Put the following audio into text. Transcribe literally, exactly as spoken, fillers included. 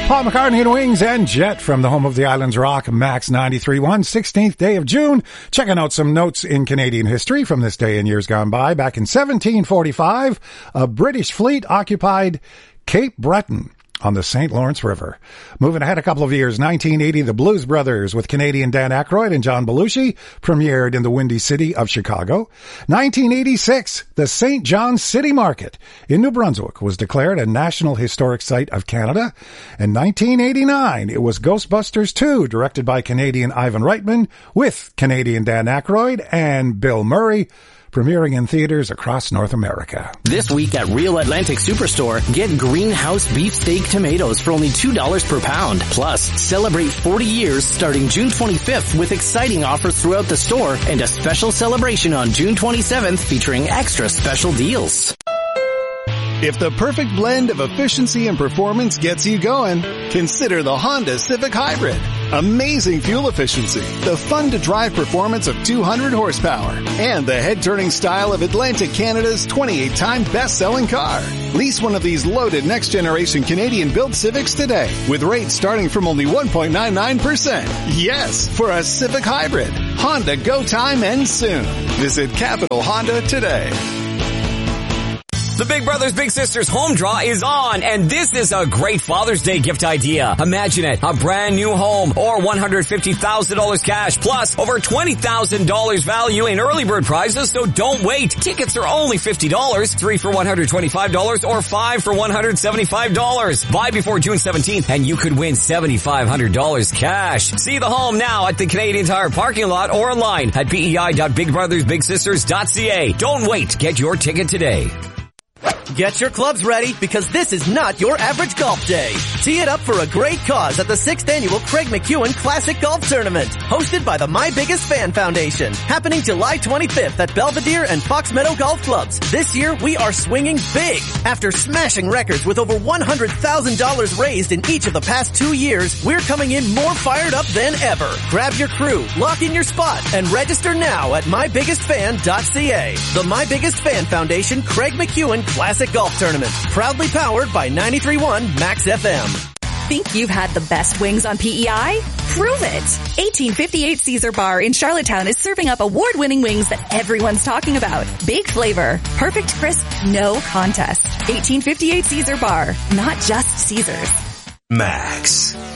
Paul McCartney and Wings and Jet from the home of the Islands Rock, Max ninety-three point one, sixteenth day of June. Checking out some notes in Canadian history from this day in years gone by. Back in seventeen forty-five, a British fleet occupied Cape Breton on the Saint Lawrence River. Moving ahead a couple of years, nineteen eighty, the Blues Brothers with Canadian Dan Aykroyd and John Belushi premiered in the Windy City of Chicago. nineteen eighty-six, the Saint John City Market in New Brunswick was declared a National Historic Site of Canada. And nineteen eighty-nine, it was Ghostbusters two, directed by Canadian Ivan Reitman with Canadian Dan Aykroyd and Bill Murray, premiering in theaters across North America. This week at Real Atlantic Superstore, get Greenhouse Beefsteak Tomatoes for only two dollars per pound. Plus, celebrate forty years starting June twenty-fifth with exciting offers throughout the store and a special celebration on June twenty-seventh featuring extra special deals. If the perfect blend of efficiency and performance gets you going, consider the Honda Civic Hybrid. Amazing fuel efficiency, the fun-to-drive performance of two hundred horsepower, and the head-turning style of Atlantic Canada's twenty-eight time best-selling car. Lease one of these loaded next-generation Canadian-built Civics today, with rates starting from only one point nine nine percent. Yes, for a Civic Hybrid. Honda Go Time ends soon. Visit Capital Honda today. The Big Brothers Big Sisters home draw is on, and this is a great Father's Day gift idea. Imagine it, a brand new home or one hundred fifty thousand dollars cash plus over twenty thousand dollars value in early bird prizes, so don't wait. Tickets are only fifty dollars, three for one hundred twenty-five dollars or five for one hundred seventy-five dollars. Buy before June seventeenth and you could win seven thousand five hundred dollars cash. See the home now at the Canadian Tire parking lot or online at p e i dot big brothers big sisters dot c a. Don't wait. Get your ticket today. Get your clubs ready, because this is not your average golf day. Tee it up for a great cause at the sixth Annual Craig McEwen Classic Golf Tournament, hosted by the My Biggest Fan Foundation, happening July twenty-fifth at Belvedere and Fox Meadow Golf Clubs. This year, we are swinging big. After smashing records with over one hundred thousand dollars raised in each of the past two years, we're coming in more fired up than ever. Grab your crew, lock in your spot, and register now at my biggest fan dot c a. The My Biggest Fan Foundation Craig McEwen Classic Golf Tournament, proudly powered by ninety-three point one Max F M. Think you've had the best wings on P E I? Prove it! eighteen fifty-eight Caesar Bar in Charlottetown is serving up award-winning wings that everyone's talking about. Big flavor, perfect crisp, no contest. eighteen fifty-eight Caesar Bar, not just Caesars. Max.